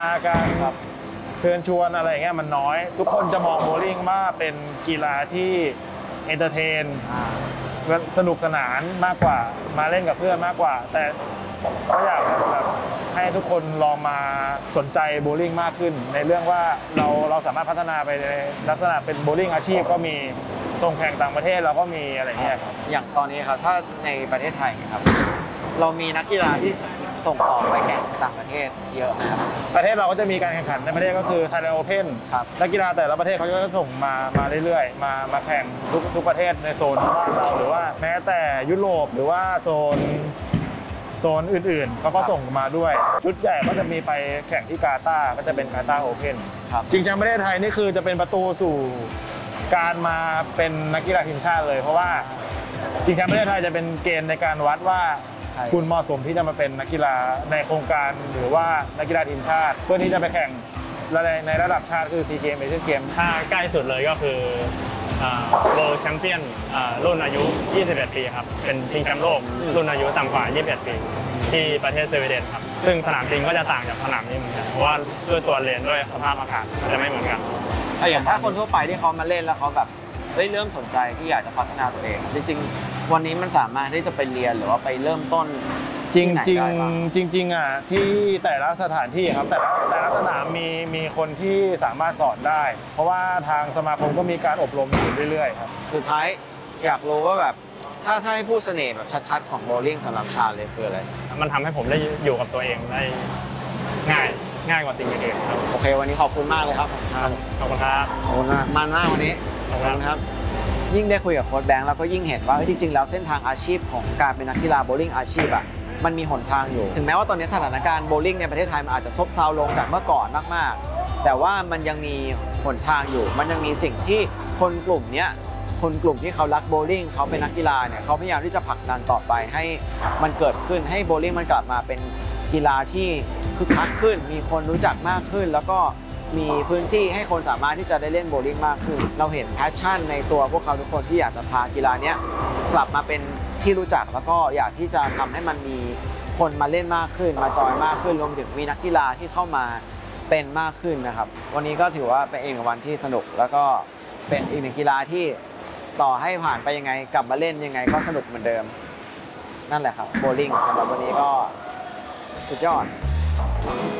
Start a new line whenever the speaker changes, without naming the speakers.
การเชิญชวนอะไรเงี้ยมันน้อยทุกคนจะมองโบว์ลิ่งว่าเป็นกีฬาที่เอนเตอร์เทนสนุกสนานมากกว่ามาเล่นกับเพื่อนมากกว่าแต่ก็อยากแบบให้ทุกคนลองมาสนใจโบว์ลิ่งมากขึ้นในเรื่องว่าเราสามารถพัฒนาไปในลักษณะเป็นโบว์ลิ่งอาชีพก็มีส่งแข่งต่างประเทศเราก็มีอะไรเงี้ยครับ
อย่างตอนนี้ครับถ้าในประเทศไทยครับเรามีนักกีฬาที่ส่งออกไปแข่งต่างประเทศเยอะนะครับ
ประเทศเราก็จะมีการแข่งขันในประเทศก็คือ Thailand Open นักกีฬาแต่ละประเทศเขาจะส่งมาเรื่อยๆมาแข่งทุกประเทศในโซนบ้านเราหรือว่าแม้แต่ยุโรปหรือว่าโซนอื่นๆเขาก็ส่งมาด้วยชุดใหญ่ก็จะมีไปแข่งที่กาตาร์ก็จะเป็นกาตาร์โอเพนจริงจังประเทศไทยนี่คือจะเป็นประตูสู่การมาเป็นนักกีฬาทีมชาติเลยเพราะว่าจริงจังประเทศไทยจะเป็นเกณฑ์ในการวัดว่าคุณเหมาะสมที่จะมาเป็นนักกีฬาในโครงการหรือว่านักกีฬาทีมชาติเพื่อที่จะไปแข่งในระดับชาติคือซีเกมเอเชียนเกม
ถ้าใกล้สุดเลยก็คือWorld Champion รุ่นอายุ 21 ปีครับเป็นชิงแชมป์โลกรุ่นอายุต่ำกว่า 21 ปีที่ประเทศสวีเดนครับซึ่งสนามจริงก็จะต่างจากสนามนี้เหมือนกันเพราะว่าด้วยตัวเลนด้วยสภาพอากาศจะไม่เหมือนกัน
อย่างถ้าคนทั่วไปที่เขามาเล่นแล้วเขาแบบเริ่มสนใจที่อยากจะพัฒนาตัวเองจริงๆวันนี้มันสามารถที่จะไปเรียนหรือว่าไปเริ่มต้น
จริงอ่ะที่แต่ละสถานที่ครับแต่ละสนามมีคนที่สามารถสอนได้เพราะว่าทางสมาคมก็มีการอบรมอยู่เรื่อยๆครับ
สุดท้ายอยากรู้ว่าแบบถ้าให้พูดเสน่ห์แบบชัดๆของโบว์ลิ่งสำหรับชาเลยคืออะไร
มันทำให้ผมได้อยู่กับตัวเองได้ง่ายกว่าสิ่งอื่นๆครับ
โอเควันนี้ขอบคุณมากเลยครับ
ขอบคุณครับ
ขอบคุณมากมันมากวันนี้ขอบคุณครับยิ่งได้คุยกับโค้ชแบงค์แล้วก็ยิ่งเห็นว่าจริงๆแล้วเส้นทางอาชีพของการเป็นนักกีฬาโบว์ลิ่งอาชีพอ่ะมันมีหนทางอยู่ถึงแม้ว่าตอนนี้สถานการณ์โบว์ลิ่งในประเทศไทยมันอาจจะซบเซาลงจากเมื่อก่อนมากๆแต่ว่ามันยังมีหนทางอยู่มันยังมีสิ่งที่คนกลุ่มที่เขารักโบว์ลิ่งเขาเป็นนักกีฬาเนี่ยเขาพยายามที่จะผลักดันต่อไปให้มันเกิดขึ้นให้โบว์ลิ่งมันกลับมาเป็นกีฬาที่คึกคักขึ้นมีคนรู้จักมากขึ้นแล้วก็มีพื้นที่ให้คนสามารถที่จะได้เล่นโบว์ลิ่งมากขึ้นเราเห็นแพชชั่นในตัวพวกเขาทุกคนที่อยากจะพากีฬานี้กลับมาเป็นที่รู้จักแล้วก็อยากที่จะทำให้มันมีคนมาเล่นมากขึ้นมาจอยมากขึ้นรวมถึงมีนักกีฬาที่เข้ามาเป็นมากขึ้นนะครับวันนี้ก็ถือว่าเป็นอีกวันที่สนุกแล้วก็เป็นอีกหนึ่งกีฬาที่ต่อให้ผ่านไปยังไงกลับมาเล่นยังไงก็สนุกเหมือนเดิมนั่นแหละครับโบว์ลิ่งสำหรับวันนี้ก็สุดยอด